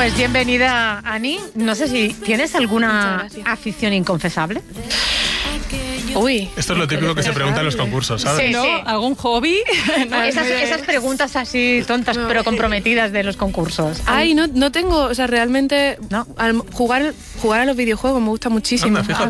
Pues bienvenida, Ani. No sé si tienes alguna afición inconfesable. Uy. Esto es lo típico que se pregunta en los concursos, ¿sabes? Sí, ¿No? sí. ¿Algún hobby? No, Esas preguntas así tontas pero comprometidas de los concursos. Ay, no tengo, o sea, realmente ¿No? jugar a los videojuegos me gusta muchísimo. Anda, fíjate.